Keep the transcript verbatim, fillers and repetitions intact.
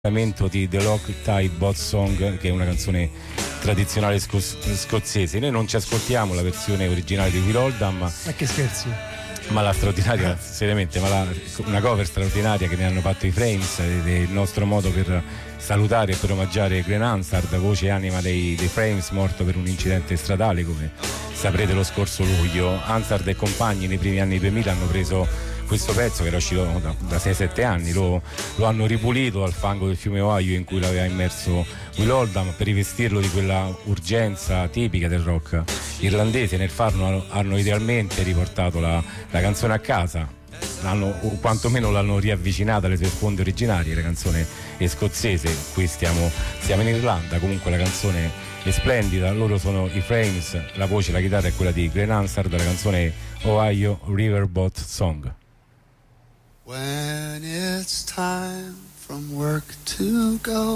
di The Lock Tide Boat Song, che è una canzone tradizionale sco- scozzese. Noi non ci ascoltiamo la versione originale di Will Oldham, ma, ma che scherzi, ma la straordinaria, seriamente, ma la, una cover straordinaria che ne hanno fatto i Frames, ed è il nostro modo per salutare e per omaggiare Glenn Hansard, voce e anima dei, dei Frames, morto per un incidente stradale, come saprete, lo scorso luglio. Hansard e compagni nei primi anni duemila hanno preso questo pezzo, che era uscito da, da sei sette anni, lo, lo hanno ripulito al fango del fiume Ohio in cui l'aveva immerso Will Oldham, per rivestirlo di quella urgenza tipica del rock irlandese. Nel farlo hanno, hanno idealmente riportato la, la canzone a casa, l'hanno, o quantomeno l'hanno riavvicinata alle sue sponde originarie. La canzone è scozzese, qui stiamo, siamo in Irlanda, comunque la canzone è splendida. Loro sono i Frames, la voce e la chitarra è quella di Glenn Hansard, la canzone è Ohio Riverboat Song. When it's time from work to go